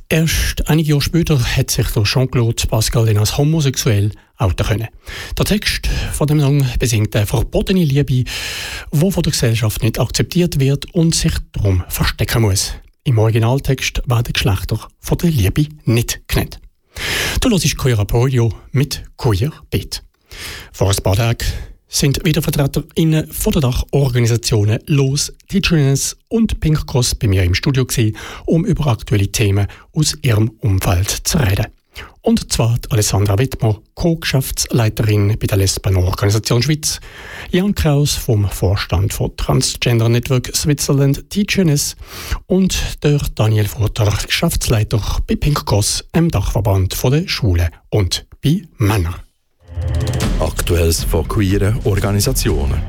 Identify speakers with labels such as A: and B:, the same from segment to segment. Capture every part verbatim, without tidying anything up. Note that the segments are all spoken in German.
A: Erst einige Jahre später hat sich der Jean-Claude Pascal dann als homosexuell outen können. Der Text von dem Song besingt eine verbotene Liebe, die von der Gesellschaft nicht akzeptiert wird und sich darum verstecken muss. Im Originaltext werden Geschlechter von der Liebe nicht genannt. Du hörst Queer Up Radio mit Queer Beat. Vor ein paar Tagen sind wieder VertreterInnen von der Dachorganisationen Los, Teachers und Pink Cross bei mir im Studio gewesen, um über aktuelle Themen aus ihrem Umfeld zu reden. Und zwar Alessandra Wittmer, Co-Geschäftsleiterin bei der Lesbenorganisation Schweiz, Jan Kraus vom Vorstand von Transgender Network Switzerland Teachers und der Daniel Furter, Geschäftsleiter bei Pink Cross, dem Dachverband der Schwulen und bei Männern.
B: Aktuelles von queeren Organisationen.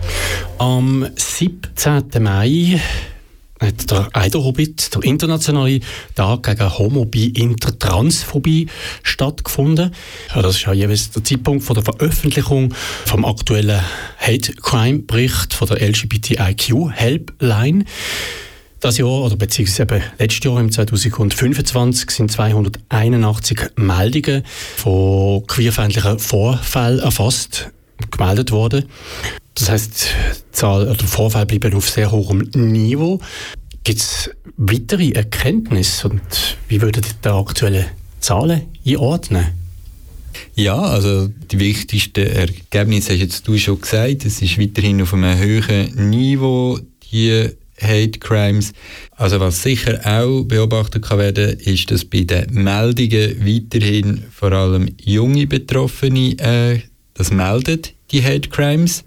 A: Am siebzehnten Mai hat der Eiderhobbit, der internationale Tag gegen Homo-, Bi-, Inter-, Transphobie stattgefunden. Ja, das ist ja jeweils der Zeitpunkt von der Veröffentlichung vom aktuellen Hate-Crime-Bericht von der L G B T I Q-Helpline. Das Jahr, oder beziehungsweise eben letztes Jahr im zweitausendfünfundzwanzig, sind zweihunderteinundachtzig Meldungen von queerfeindlichen Vorfällen erfasst, gemeldet worden. Das heisst, die Zahl oder die Vorfälle bleiben auf sehr hohem Niveau. Gibt es weitere Erkenntnisse und wie würden Sie die aktuellen Zahlen einordnen?
C: Ja, also die wichtigsten Ergebnisse hast jetzt du schon gesagt. Es ist weiterhin auf einem hohen Niveau, die Hate Crimes. Also was sicher auch beobachtet kann werden, ist, dass bei den Meldungen weiterhin vor allem junge Betroffene äh, das melden, die Hate Crimes,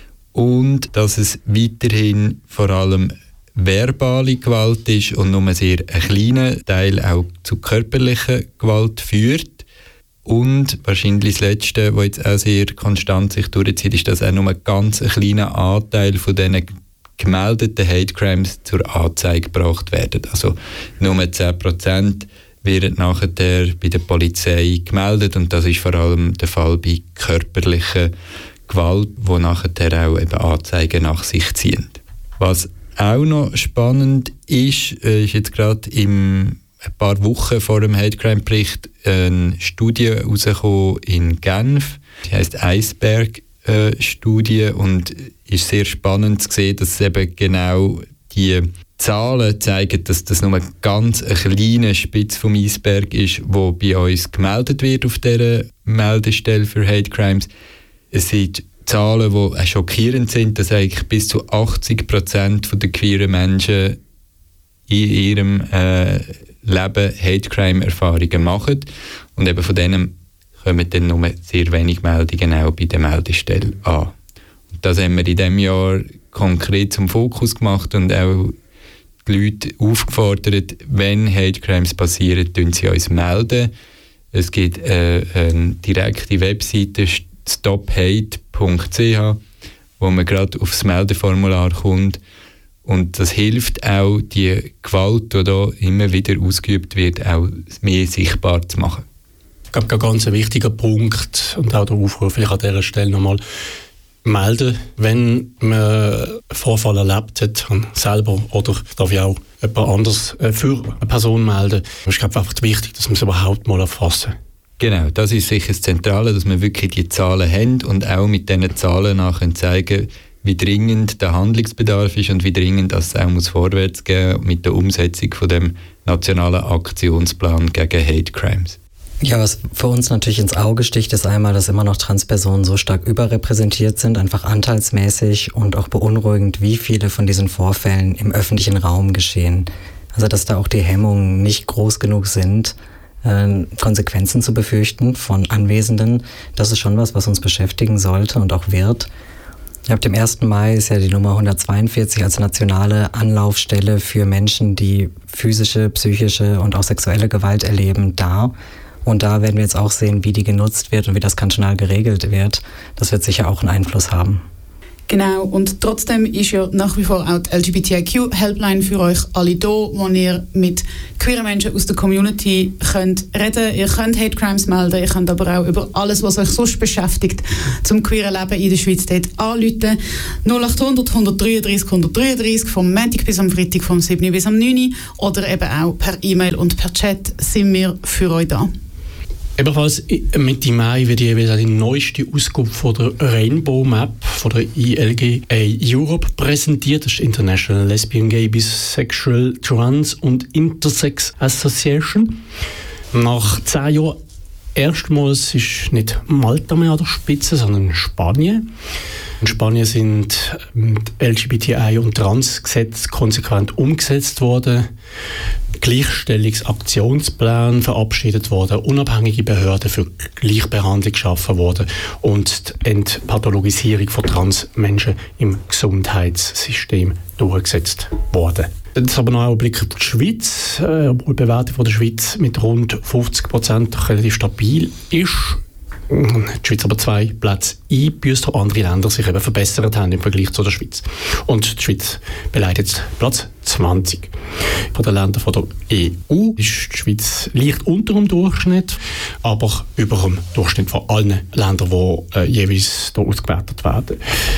C: und dass es weiterhin vor allem verbale Gewalt ist und nur ein sehr kleiner Teil auch zu körperlicher Gewalt führt. Und wahrscheinlich das Letzte, was jetzt auch sehr konstant sich durchzieht, ist, dass auch nur ein ganz kleiner Anteil von diesen gemeldeten Hate Crimes zur Anzeige gebracht werden. Also nur zehn Prozent werden nachher bei der Polizei gemeldet, und das ist vor allem der Fall bei körperlicher Gewalt, wo nachher auch eben Anzeigen nach sich ziehen. Was auch noch spannend ist, ist jetzt gerade im ein paar Wochen vor dem Hate Crime Bericht eine Studie herausgekommen in Genf. Die heisst Iceberg äh, Studie und ist sehr spannend zu sehen, dass eben genau die Zahlen zeigen, dass das nur ein ganz ein kleiner Spitz vom Eisberg ist, wo bei uns gemeldet wird auf dieser Meldestelle für Hate Crimes. Es sind Zahlen, die schockierend sind, dass eigentlich bis zu achtzig Prozent der queeren Menschen in ihrem äh, Leben Hate-Crime-Erfahrungen machen. Und eben von denen kommen dann nur sehr wenig Meldungen auch bei der Meldestelle an. Und das haben wir in diesem Jahr konkret zum Fokus gemacht und auch die Leute aufgefordert, wenn Hate-Crimes passieren, tun sie uns melden. Es gibt äh, eine direkte Webseite, stop hate punkt c h, wo man gerade aufs Meldeformular kommt. Und das hilft auch, die Gewalt, die da immer wieder ausgeübt wird, auch mehr sichtbar zu machen.
A: Ich glaube, ein ganz wichtiger Punkt und auch der Aufruf vielleicht an dieser Stelle nochmal melden, wenn man einen Vorfall erlebt hat, selber, oder darf ich auch jemand anderes für eine Person melden. Es ist glaube ich, einfach wichtig, dass wir es überhaupt mal erfassen.
C: Genau, das ist sicher das Zentrale, dass wir wirklich die Zahlen haben und auch mit diesen Zahlen nachher zeigen, wie dringend der Handlungsbedarf ist und wie dringend das auch muss vorwärts gehen mit der Umsetzung von dem nationalen Aktionsplan gegen Hate Crimes.
D: Ja, was für uns natürlich ins Auge sticht, ist einmal, dass immer noch Transpersonen so stark überrepräsentiert sind, einfach anteilsmäßig, und auch beunruhigend, wie viele von diesen Vorfällen im öffentlichen Raum geschehen. Also dass da auch die Hemmungen nicht groß genug sind, äh, Konsequenzen zu befürchten von Anwesenden. Das ist schon was, was uns beschäftigen sollte und auch wird. Ab dem ersten Mai ist ja die Nummer hundertzweiundvierzig als nationale Anlaufstelle für Menschen, die physische, psychische und auch sexuelle Gewalt erleben, da. Und da werden wir jetzt auch sehen, wie die genutzt wird und wie das kantonal geregelt wird. Das wird sicher auch einen Einfluss haben.
E: Genau, und trotzdem ist ja nach wie vor auch die L G B T I Q-Helpline für euch alle da, wo ihr mit queeren Menschen aus der Community könnt reden. Ihr könnt Hate Crimes melden, ihr könnt aber auch über alles, was euch sonst beschäftigt, zum queeren Leben in der Schweiz dort anrufen. null acht hundert, hundertdreiunddreißig, hundertdreiunddreißig, vom Montag bis am Freitag, vom sieben bis am neun oder eben auch per E-Mail und per Chat sind wir für euch da.
A: Ebenfalls Mitte Mai wird jeweils die neueste Ausgabe von der Rainbow Map von der I L G A Europe präsentiert. Das ist International Lesbian, Gay, Bisexual, Trans und Intersex Association. Nach zehn Jahren erstmals ist nicht Malta mehr an der Spitze, sondern Spanien. In Spanien sind L G B T I- und Trans-Gesetze konsequent umgesetzt worden, Gleichstellungsaktionspläne verabschiedet worden, unabhängige Behörden für Gleichbehandlung geschaffen worden und die Entpathologisierung von Transmenschen im Gesundheitssystem durchgesetzt worden. Jetzt aber noch ein Blick auf die Schweiz, äh, obwohl die Bewertung von der Schweiz mit rund fünfzig Prozent relativ stabil ist. Die Schweiz aber zwei Plätze einbüßt, wo andere Länder sich eben verbessert haben im Vergleich zu der Schweiz. Und die Schweiz beleidigt jetzt Platz zwanzig. Von den Ländern von der E U ist die Schweiz leicht unter dem Durchschnitt, aber über dem Durchschnitt von allen Ländern, die äh, jeweils hier ausgewertet werden.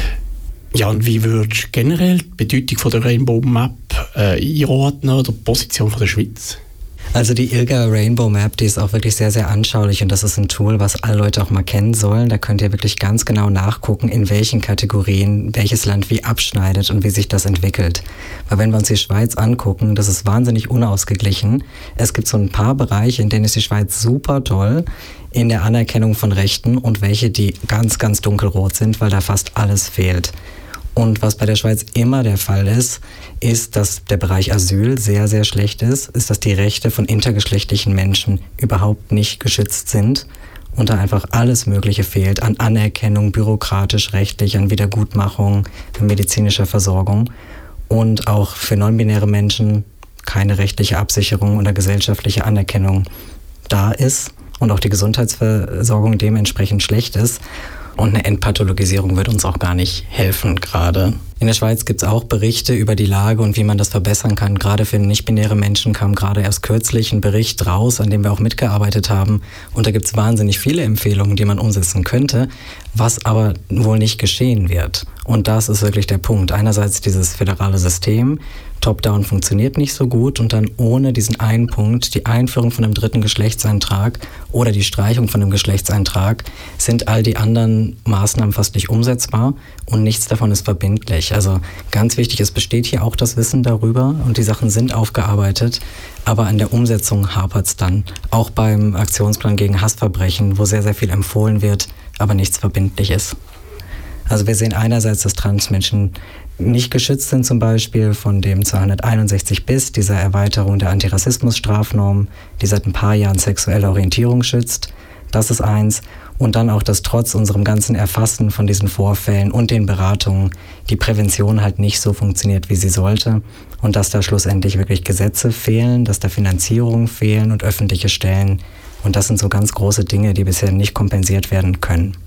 A: Ja, und wie würdest du generell die Bedeutung von der Rainbow Map äh, einordnen, oder die Position von der Schweiz?
D: Also die I L G A Rainbow Map, die ist auch wirklich sehr, sehr anschaulich und das ist ein Tool, was alle Leute auch mal kennen sollen. Da könnt ihr wirklich ganz genau nachgucken, in welchen Kategorien welches Land wie abschneidet und wie sich das entwickelt. Weil wenn wir uns die Schweiz angucken, das ist wahnsinnig unausgeglichen. Es gibt so ein paar Bereiche, in denen ist die Schweiz super toll in der Anerkennung von Rechten und welche, die ganz, ganz dunkelrot sind, weil da fast alles fehlt. Und was bei der Schweiz immer der Fall ist, ist, dass der Bereich Asyl sehr, sehr schlecht ist, ist, dass die Rechte von intergeschlechtlichen Menschen überhaupt nicht geschützt sind und da einfach alles Mögliche fehlt an Anerkennung, bürokratisch, rechtlich, an Wiedergutmachung, an medizinischer Versorgung und auch für non-binäre Menschen keine rechtliche Absicherung oder gesellschaftliche Anerkennung da ist und auch die Gesundheitsversorgung dementsprechend schlecht ist. Und eine Entpathologisierung wird uns auch gar nicht helfen gerade. In der Schweiz gibt es auch Berichte über die Lage und wie man das verbessern kann. Gerade für nicht-binäre Menschen kam gerade erst kürzlich ein Bericht raus, an dem wir auch mitgearbeitet haben. Und da gibt es wahnsinnig viele Empfehlungen, die man umsetzen könnte, was aber wohl nicht geschehen wird. Und das ist wirklich der Punkt. Einerseits dieses föderale System, Top-Down funktioniert nicht so gut und dann ohne diesen einen Punkt, die Einführung von einem dritten Geschlechtseintrag oder die Streichung von einem Geschlechtseintrag, sind all die anderen Maßnahmen fast nicht umsetzbar und nichts davon ist verbindlich. Also ganz wichtig, es besteht hier auch das Wissen darüber und die Sachen sind aufgearbeitet, aber an der Umsetzung hapert es dann. Auch beim Aktionsplan gegen Hassverbrechen, wo sehr, sehr viel empfohlen wird, aber nichts verbindlich ist. Also wir sehen einerseits, dass Transmenschen nicht geschützt sind, zum Beispiel von dem zweihunderteinundsechzig bis, dieser Erweiterung der Antirassismus-Strafnorm, die seit ein paar Jahren sexuelle Orientierung schützt. Das ist eins. Und dann auch, dass trotz unserem ganzen Erfassen von diesen Vorfällen und den Beratungen die Prävention halt nicht so funktioniert, wie sie sollte. Und dass da schlussendlich wirklich Gesetze fehlen, dass da Finanzierungen fehlen und öffentliche Stellen. Und das sind so ganz große Dinge, die bisher nicht kompensiert werden können.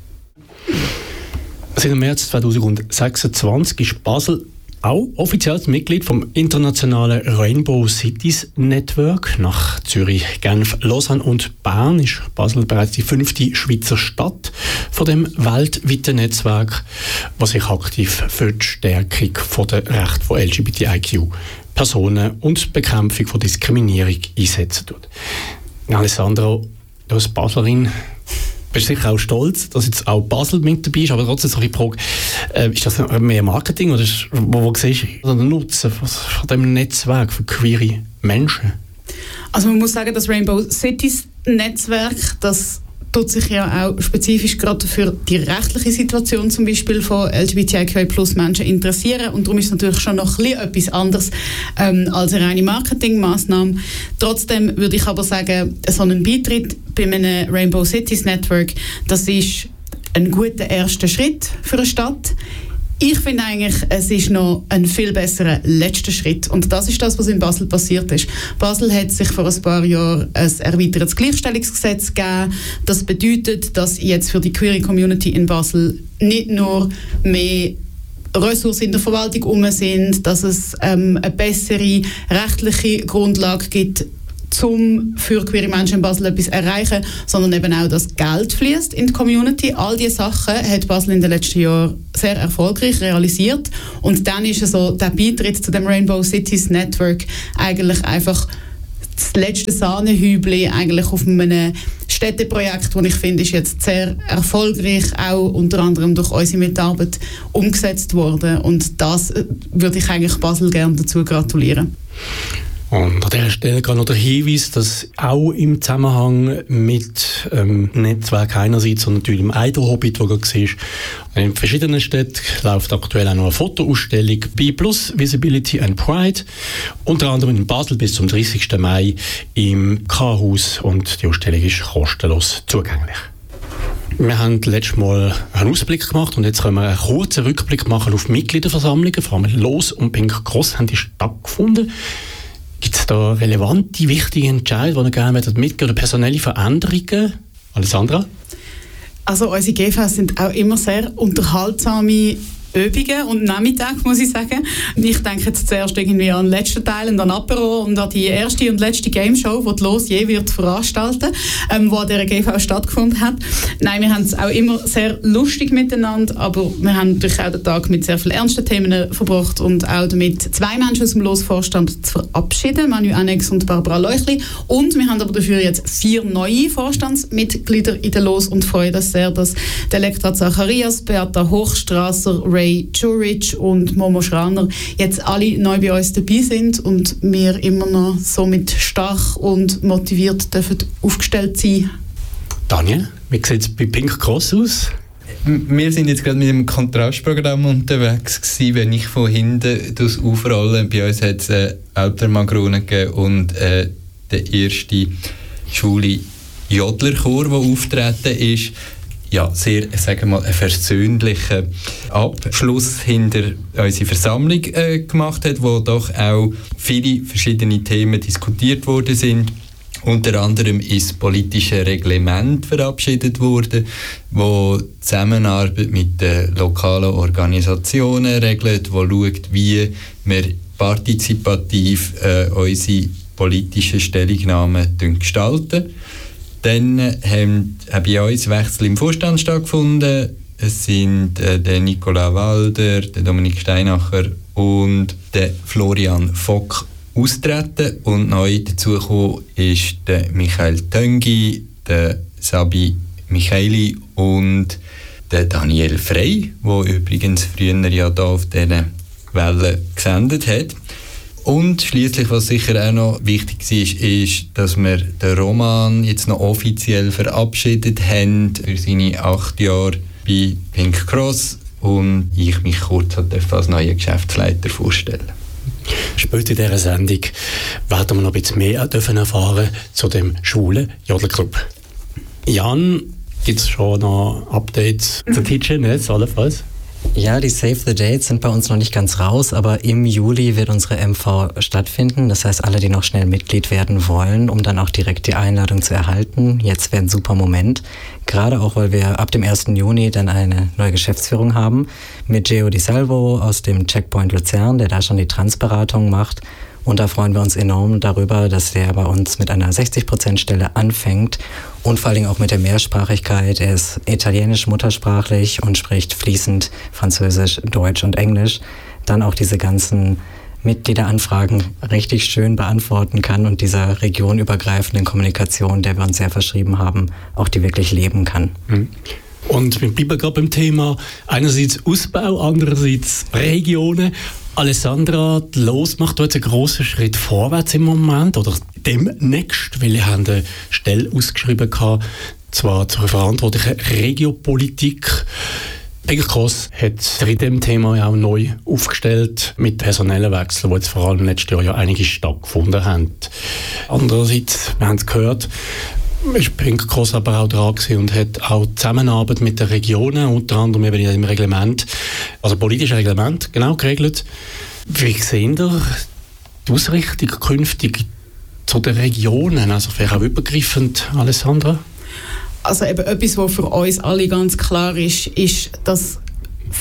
A: Seit März zweitausendsechsundzwanzig ist Basel auch offizielles Mitglied vom internationalen Rainbow Cities Network. Nach Zürich, Genf, Lausanne und Bern ist Basel bereits die fünfte Schweizer Stadt von dem weltweiten Netzwerk, das sich aktiv für die Stärkung der Rechte von L G B T I Q-Personen und die Bekämpfung von Diskriminierung einsetzen tut. Alessandro, du als Baslerin, bist sicher auch stolz, dass jetzt auch Basel mit dabei ist, aber trotzdem so die Frage, äh, ist das mehr Marketing oder ist, wo, wo siehst du den Nutzen von, von diesem Netzwerk für queere Menschen?
E: Also man muss sagen, das Rainbow Cities Netzwerk, das tut sich ja auch spezifisch gerade für die rechtliche Situation zum Beispiel von L G B T I Q plus Menschen interessieren und darum ist es natürlich schon noch ein bisschen etwas anderes ähm, als eine reine Marketingmaßnahme. Trotzdem würde ich aber sagen, so ein Beitritt bei einem Rainbow Cities Network, das ist ein guter erster Schritt für eine Stadt. Ich finde eigentlich, es ist noch ein viel besserer letzter Schritt. Und das ist das, was in Basel passiert ist. Basel hat sich vor ein paar Jahren ein erweitertes Gleichstellungsgesetz gegeben. Das bedeutet, dass jetzt für die queere Community in Basel nicht nur mehr Ressourcen in der Verwaltung um sind, dass es ähm, eine bessere rechtliche Grundlage gibt, um für queere Menschen in Basel etwas zu erreichen, sondern eben auch, dass Geld fließt in die Community. All diese Sachen hat Basel in den letzten Jahren sehr erfolgreich realisiert. Und dann ist so der Beitritt zu dem Rainbow Cities Network eigentlich einfach das letzte Sahnehübli eigentlich auf einem Städteprojekt, das ich finde, ist jetzt sehr erfolgreich, auch unter anderem durch unsere Mitarbeit umgesetzt worden. Und das würde ich eigentlich Basel gerne dazu gratulieren.
A: Und an dieser Stelle gerade noch der Hinweis, dass auch im Zusammenhang mit ähm, Netzwerk einerseits und natürlich im Eiderhobbit, wo du siehst, in verschiedenen Städten läuft aktuell auch noch eine Fotoausstellung bei Plus Visibility and Pride, unter anderem in Basel bis zum dreißigsten Mai im K-Haus, und die Ausstellung ist kostenlos zugänglich. Wir haben letztes Mal einen Ausblick gemacht und jetzt können wir einen kurzen Rückblick machen auf Mitgliederversammlungen, vor allem Los und Pink Cross haben die stattgefunden. Gibt es da relevante, wichtige Entscheidungen, die ihr gerne mitgeben oder personelle Veränderungen? Alessandra?
E: Also unsere G Vs sind auch immer sehr unterhaltsame Übungen und Nachmittag, muss ich sagen. Ich denke jetzt zuerst irgendwie an den letzten Teil und an Apero und an die erste und letzte Game Show, die die Los je wird veranstalten, ähm, wo an dieser G V stattgefunden hat. Nein, wir haben es auch immer sehr lustig miteinander, aber wir haben natürlich auch den Tag mit sehr vielen ernsten Themen verbracht und auch damit zwei Menschen aus dem Los-Vorstand zu verabschieden, Manu Annex und Barbara Leuchli. Und wir haben aber dafür jetzt vier neue Vorstandsmitglieder in der Los und freuen uns sehr, dass Elektra Zacharias, Beata Hochstrasser, Ray Juric und Momo Schraner jetzt alle neu bei uns dabei sind und wir immer noch so mit stark und motiviert dürfen aufgestellt sein.
A: Daniel, wie sieht es bei Pink Cross aus?
C: Wir sind jetzt gerade mit dem Kontrastprogramm unterwegs gewesen, wenn ich von hinten das aufrollen. Bei uns hat es äh, Elternmagrone gegeben und äh, der erste schwule Jodlerchor, der auftreten ist. Ja, sehr, sagen wir mal, ein versöhnlicher Abschluss hinter unsere Versammlung äh, gemacht hat, wo doch auch viele verschiedene Themen diskutiert worden sind. Unter anderem ist das politische Reglement verabschiedet worden, wo die Zusammenarbeit mit den lokalen Organisationen regelt, wo schaut, wie wir partizipativ äh, unsere politischen Stellungnahmen gestalten. Dann haben bei uns Wechsel im Vorstand stattgefunden. Es sind äh, der Nicola Walder, der Dominik Steinacher und der Florian Fock austreten. Und neu dazugekommen ist der Michael Töngi, der Sabi Michaeli und der Daniel Frey, der übrigens früher ja da auf diesen Wellen gesendet hat. Und schliesslich, was sicher auch noch wichtig war, ist, dass wir den Roman jetzt noch offiziell verabschiedet haben für seine acht Jahre bei Pink Cross und ich mich kurz als neuer Geschäftsleiter vorstellen.
A: Später in dieser Sendung werden wir noch ein bisschen mehr erfahren zu dem schwulen Jodlerclub. Jan, gibt es schon noch Updates zu Teaching, jetzt allenfalls?
D: Ja, die Save the Dates sind bei uns noch nicht ganz raus, aber im Juli wird unsere M V stattfinden. Das heißt, alle, die noch schnell Mitglied werden wollen, um dann auch direkt die Einladung zu erhalten, jetzt wäre ein super Moment. Gerade auch, weil wir ab dem ersten Juni dann eine neue Geschäftsführung haben mit Geo Di Salvo aus dem Checkpoint Luzern, der da schon die Transberatung macht. Und da freuen wir uns enorm darüber, dass der bei uns mit einer sechzig Prozent Stelle anfängt und vor allem auch mit der Mehrsprachigkeit. Er ist italienisch muttersprachlich und spricht fließend Französisch, Deutsch und Englisch. Dann auch diese ganzen Mitgliederanfragen richtig schön beantworten kann und dieser regionübergreifenden Kommunikation, der wir uns sehr verschrieben haben, auch die wirklich leben kann.
A: Mhm. Und wir bleiben gerade beim Thema einerseits Ausbau, andererseits Regionen. Alessandra, Los macht jetzt einen grossen Schritt vorwärts im Moment oder demnächst, weil ihr habt eine Stelle ausgeschrieben gehabt, zwar zur verantwortlichen Regiopolitik. Pink Cross hat sich in diesem Thema ja auch neu aufgestellt mit personellen Wechseln, die jetzt vor allem letztes Jahr ja einige stattgefunden haben. Andererseits, wir haben es gehört, ist Pink Cross aber auch dran gewesen und hat auch Zusammenarbeit mit den Regionen, unter anderem eben in dem Reglement, also politisches Reglement, genau geregelt. Wie sehen ihr die Ausrichtung künftig zu den Regionen, also vielleicht auch übergreifend, Alessandra?
E: Also eben etwas, was für uns alle ganz klar ist, ist, dass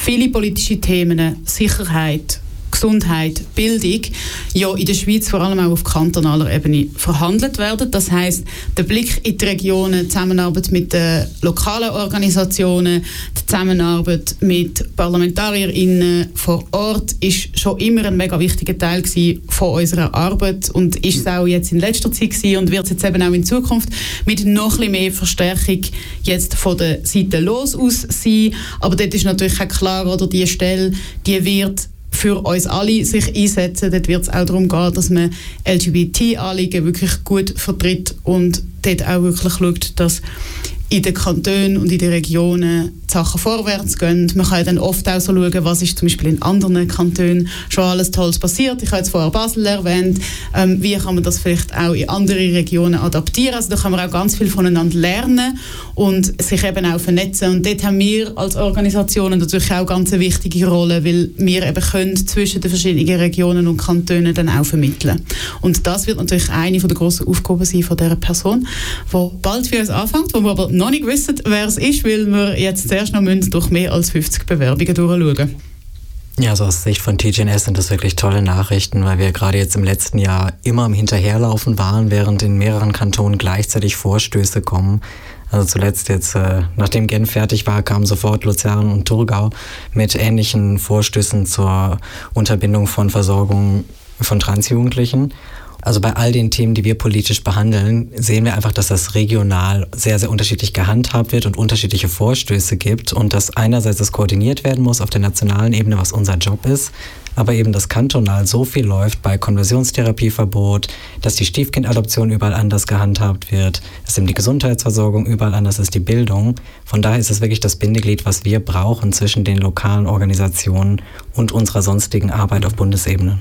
E: viele politische Themen, Sicherheit, Gesundheit, Bildung, ja in der Schweiz vor allem auch auf kantonaler Ebene verhandelt werden. Das heisst, der Blick in die Regionen, die Zusammenarbeit mit den lokalen Organisationen, die Zusammenarbeit mit ParlamentarierInnen vor Ort ist schon immer ein mega wichtiger Teil gewesen von unserer Arbeit und ist es auch jetzt in letzter Zeit gewesen und wird es jetzt eben auch in Zukunft mit noch ein bisschen mehr Verstärkung jetzt von der Seite los aus sein. Aber dort ist natürlich auch klar, oder die Stelle, die wird für uns alle sich einsetzen. Dort wird es auch darum gehen, dass man L G B T-Anliegen wirklich gut vertritt und dort auch wirklich schaut, dass in den Kantonen und in den Regionen die Sachen vorwärts gehen. Man kann dann oft auch so schauen, was ist zum Beispiel in anderen Kantonen schon alles Tolles passiert. Ich habe jetzt vorher Basel erwähnt. Ähm, wie kann man das vielleicht auch in andere Regionen adaptieren? Also da kann man auch ganz viel voneinander lernen und sich eben auch vernetzen. Und dort haben wir als Organisationen natürlich auch ganz eine wichtige Rolle, weil wir eben können zwischen den verschiedenen Regionen und Kantonen dann auch vermitteln. Und das wird natürlich eine der grossen Aufgaben sein von dieser Person, die bald für uns anfängt, wo wir aber noch nicht wissen, wer es ist, weil wir jetzt zuerst noch durch mehr als fünfzig Bewerbungen durchschauen.
D: Ja, also aus Sicht von T G N S sind das wirklich tolle Nachrichten, weil wir gerade jetzt im letzten Jahr immer am Hinterherlaufen waren, während in mehreren Kantonen gleichzeitig Vorstöße kommen. Also zuletzt jetzt, äh, nachdem Genf fertig war, kamen sofort Luzern und Thurgau mit ähnlichen Vorstößen zur Unterbindung von Versorgung von Transjugendlichen. Also bei all den Themen, die wir politisch behandeln, sehen wir einfach, dass das regional sehr, sehr unterschiedlich gehandhabt wird und unterschiedliche Vorstöße gibt und dass einerseits das koordiniert werden muss auf der nationalen Ebene, was unser Job ist, aber eben das kantonal so viel läuft bei Konversionstherapieverbot, dass die Stiefkindadoption überall anders gehandhabt wird, dass eben die Gesundheitsversorgung überall anders ist, die Bildung. Von daher ist es wirklich das Bindeglied, was wir brauchen zwischen den lokalen Organisationen und unserer sonstigen Arbeit auf Bundesebene.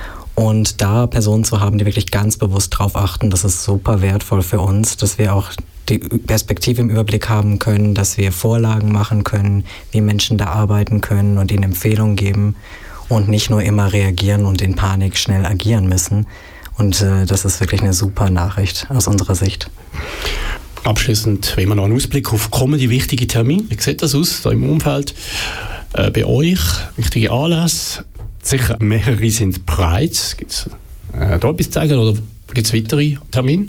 D: Und da Personen zu haben, die wirklich ganz bewusst darauf achten, das ist super wertvoll für uns, dass wir auch die Perspektive im Überblick haben können, dass wir Vorlagen machen können, wie Menschen da arbeiten können und ihnen Empfehlungen geben und nicht nur immer reagieren und in Panik schnell agieren müssen. Und äh, das ist wirklich eine super Nachricht aus unserer Sicht.
A: Abschließend, wenn wir noch einen Ausblick auf kommende wichtige Termine, wie sieht das aus da im Umfeld äh, bei euch, wichtige Anlässe? Sicher, mehrere sind bereit. Gibt es äh, da etwas zu sagen oder gibt es weitere Termine?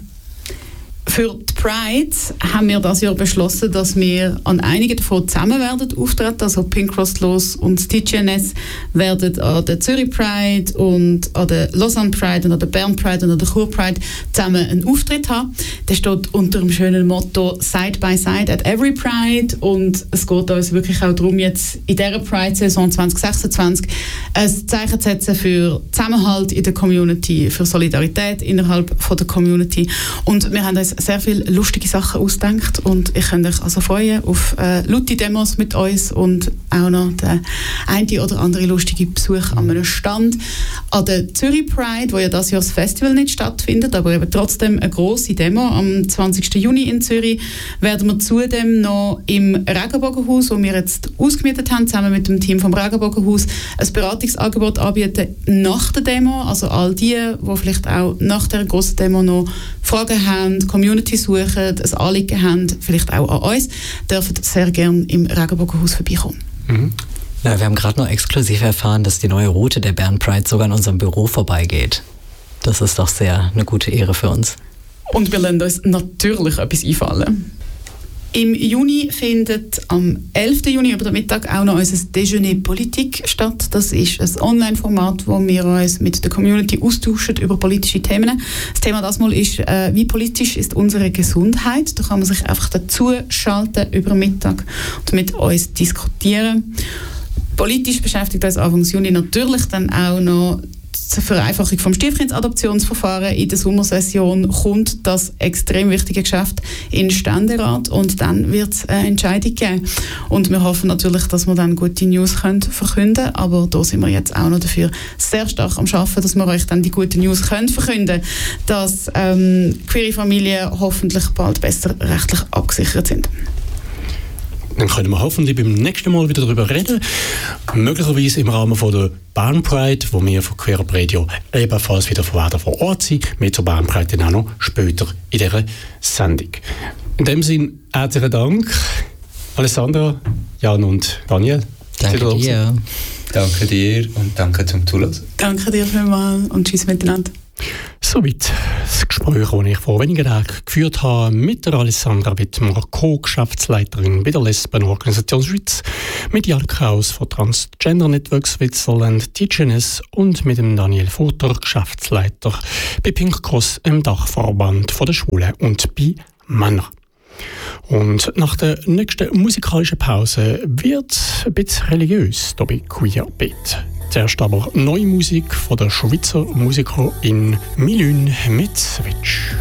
E: Für die Pride haben wir dieses Jahr beschlossen, dass wir an einigen davon zusammen werden auftreten. Also Pink Cross Los und das T G N S werden an der Zürich Pride und an der Lausanne Pride und an der Bern Pride und an der Chur Pride zusammen einen Auftritt haben. Der steht unter dem schönen Motto Side by Side at every Pride und es geht uns wirklich auch darum, jetzt in dieser Pride-Saison zwanzig sechsundzwanzig ein Zeichen zu setzen für Zusammenhalt in der Community, für Solidarität innerhalb von der Community. Und wir haben uns sehr viele lustige Sachen ausgedacht und ich kann euch also freuen auf äh, laute Demos mit uns und auch noch den einen oder andere lustige Besuch an einem Stand. An der Zürich Pride, wo ja dieses Jahr das Festival nicht stattfindet, aber eben trotzdem eine grosse Demo am zwanzigsten Juni in Zürich, werden wir zudem noch im Regenbogenhaus, wo wir jetzt ausgemietet haben, zusammen mit dem Team vom Regenbogenhaus, ein Beratungsangebot anbieten nach der Demo. Also all die, die vielleicht auch nach der grossen Demo noch Fragen haben, Community suchen, ein Anliegen haben, vielleicht auch an uns, dürfen sehr gerne im Regenbogenhaus vorbeikommen.
D: Mhm. Ja, wir haben gerade noch exklusiv erfahren, dass die neue Route der Bern Pride sogar an unserem Büro vorbeigeht. Das ist doch sehr eine gute Ehre für uns.
E: Und wir lassen uns natürlich etwas einfallen. Im Juni findet am elften Juni über den Mittag auch noch unser Déjeuner Politik statt. Das ist ein Online-Format, wo wir uns mit der Community austauschen über politische Themen. Das Thema das mal ist, äh, wie politisch ist unsere Gesundheit. Da kann man sich einfach dazu schalten über den Mittag und mit uns diskutieren. Politisch beschäftigt uns Anfang Juni natürlich dann auch noch die Vereinfachung vom Stiefkindadoptionsverfahren. In der Sommersession kommt das extrem wichtige Geschäft in den Ständerat und dann wird es eine Entscheidung geben. Und wir hoffen natürlich, dass wir dann gute News können verkünden können, aber da sind wir jetzt auch noch dafür sehr stark am Arbeiten, dass wir euch dann die guten News können verkünden, dass ähm, queere Familien hoffentlich bald besser rechtlich abgesichert sind.
A: Dann können wir hoffentlich beim nächsten Mal wieder darüber reden. Möglicherweise im Rahmen von der Bern Pride, wo wir von Queer Up Radio ebenfalls wieder vor Ort sind. Mehr zur Bern Pride dann auch noch später in dieser Sendung. In dem Sinne, herzlichen Dank, Alessandra, Jan und Daniel.
D: Danke dir.
C: Danke dir und danke zum Zuhören.
E: Danke dir vielmals und tschüss miteinander.
A: Soweit das Gespräch, das ich vor wenigen Tagen geführt habe mit der Alessandra Wittmer, Co-Geschäftsleiterin bei der Lesbenorganisation Schweiz, mit Jan Kraus von Transgender Network Switzerland, T G N S und mit dem Daniel Furter, Geschäftsleiter bei Pink Cross, im Dachverband der Schwulen und bei Männern. Und nach der nächsten musikalischen Pause wird es ein bisschen religiös hier bei Queerbeat. Zuerst aber neue Musik von der Schweizer Musikerin Milün mit Switch.